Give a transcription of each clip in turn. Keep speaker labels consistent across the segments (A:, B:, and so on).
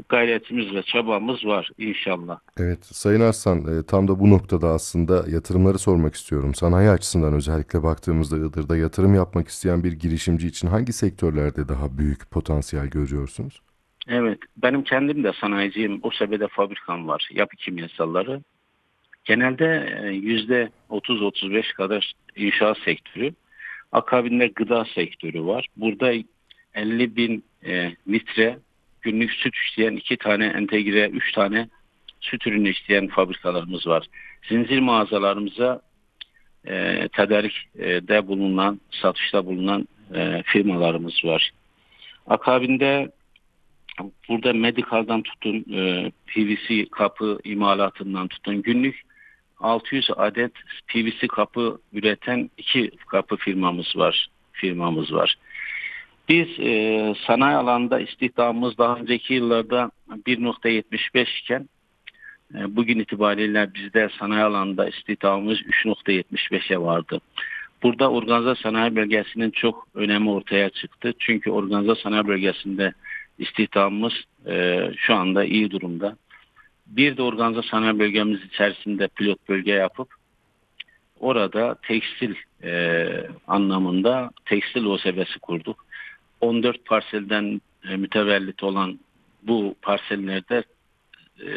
A: gayretimiz ve çabamız var inşallah.
B: Evet, Sayın Arslan, tam da bu noktada aslında yatırımları sormak istiyorum. Sanayi açısından özellikle baktığımızda Iğdır'da yatırım yapmak isteyen bir girişimci için hangi sektörlerde daha büyük potansiyel görüyorsunuz?
A: Evet, benim kendim de sanayiciyim. O sebede fabrikam var. Yapı kimyasalları. Genelde %30-35 kadar inşaat sektörü. Akabinde gıda sektörü var. Burada 50 bin litre günlük süt işleyen 2 tane entegre, 3 tane süt ürünü işleyen fabrikalarımız var. Zincir mağazalarımıza tedarikte bulunan, satışta bulunan firmalarımız var. Akabinde burada medikaldan tutun, PVC kapı imalatından tutun, günlük 600 adet PVC kapı üreten 2 kapı firmamız var. Biz sanayi alanında istihdamımız daha önceki yıllarda 1,75 iken bugün itibariyle bizde sanayi alanında istihdamımız 3,75'e vardı. Burada organize sanayi bölgesinin çok önemi ortaya çıktı. Çünkü organize sanayi bölgesinde istihdamımız şu anda iyi durumda. Bir de organize sanayi bölgemiz içerisinde pilot bölge yapıp orada tekstil anlamında tekstil OSB'si kurduk. 14 parselden mütevellit olan bu parsellerde e,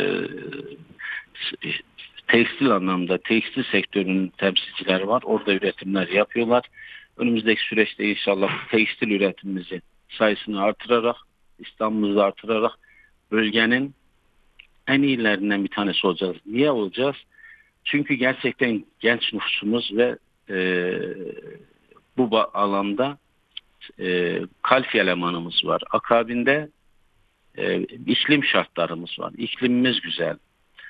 A: tekstil anlamda tekstil sektörünün temsilcileri var. Orada üretimler yapıyorlar. Önümüzdeki süreçte inşallah tekstil üretimimizi sayısını artırarak, İstanbul'u artırarak bölgenin en iyilerinden bir tanesi olacağız. Niye olacağız? Çünkü gerçekten genç nüfusumuz ve e, bu alanda kalfi elemanımız var. Akabinde iklim şartlarımız var. İklimimiz güzel.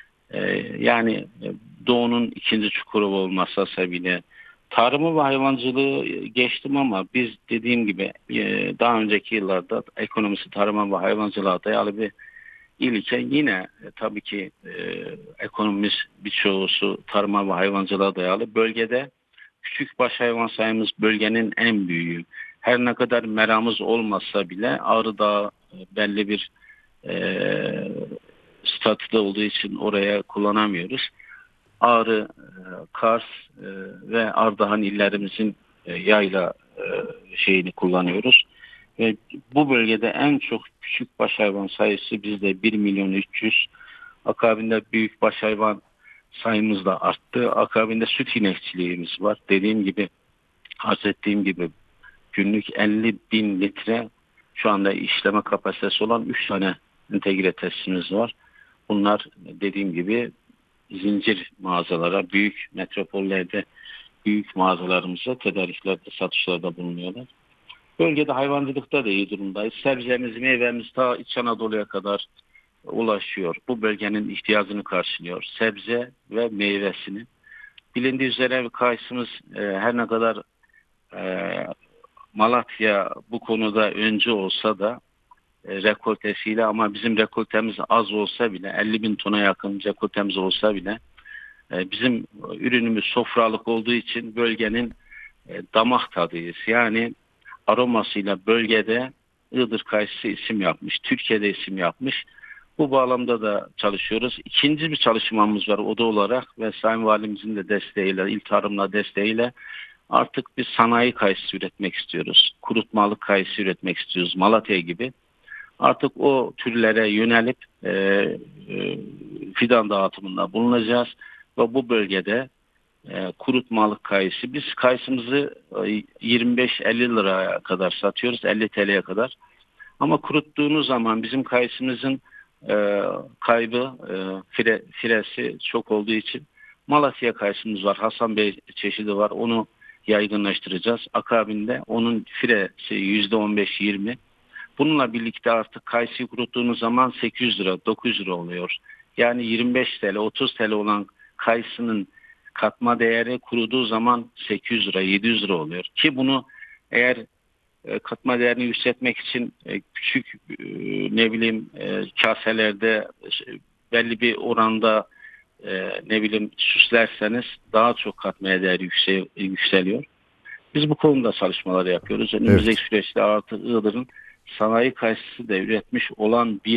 A: Yani doğunun ikinci çukuru olmasa bile tarımı ve hayvancılığı geçtim ama biz dediğim gibi daha önceki yıllarda ekonomisi tarıma ve hayvancılığa dayalı bir il iken yine tabii ki ekonomimiz birçoğusu tarıma ve hayvancılığa dayalı. Bölgede küçükbaş hayvan sayımız bölgenin en büyüğü. Her ne kadar meramız olmasa bile Ağrı Dağı belli bir e, statüde olduğu için oraya kullanamıyoruz. Ağrı, Kars ve Ardahan illerimizin yayla şeyini kullanıyoruz. Ve bu bölgede en çok küçükbaş hayvan sayısı bizde 1.300.000. Akabinde büyükbaş hayvan sayımız da arttı. Akabinde süt inekçiliğimiz var. Dediğim gibi, arz ettiğim gibi günlük 50 bin litre şu anda işleme kapasitesi olan 3 tane entegre tesisimiz var. Bunlar dediğim gibi zincir mağazalara, büyük metropollerde büyük mağazalarımıza tedariklerde, satışlarda bulunuyorlar. Bölgede hayvancılıkta da iyi durumdayız. Sebzemiz, meyvemiz ta İç Anadolu'ya kadar ulaşıyor. Bu bölgenin ihtiyacını karşılıyor. Sebze ve meyvesini. Bilindiği üzere kayısımız her ne kadar e, Malatya bu konuda önce olsa da rekoltesiyle ama bizim rekoltemiz az olsa bile 50 bin tona yakın rekoltemiz olsa bile bizim ürünümüz sofralık olduğu için bölgenin damak tadıyız. Yani aromasıyla bölgede Iğdır kayısı isim yapmış. Türkiye'de isim yapmış. Bu bağlamda da çalışıyoruz. İkinci bir çalışmamız var oda olarak ve Sayın Valimizin de desteğiyle, İl Tarım'la desteğiyle artık bir sanayi kayısı üretmek istiyoruz. Kurutmalık kayısı üretmek istiyoruz Malatya gibi. Artık o türlere yönelip fidan dağıtımında bulunacağız ve bu bölgede kurutmalık kayısı. Biz kayısımızı 25-50 liraya kadar satıyoruz, 50 TL'ye kadar. Ama kuruttuğunuz zaman bizim kayısımızın kaybı, firesi çok olduğu için Malatya kayısımız var, Hasan Bey çeşidi var. Onu yaygınlaştıracağız. Akabinde onun firesi %15-20. Bununla birlikte artık kayısıyı kuruttuğunuz zaman 800 lira, 900 lira oluyor. Yani 25 TL, 30 TL olan kayısının katma değeri kuruduğu zaman 800 lira, 700 lira oluyor. Ki bunu eğer katma değerini yükseltmek için küçük ne bileyim kaselerde belli bir oranda ne bileyim süslerseniz daha çok katma değeri yükseliyor. Biz bu konuda çalışmalar yapıyoruz. Önümüzdeki
B: Evet.
A: süreçte artık Iğdır'ın sanayi kayısısı da üretmiş olan bir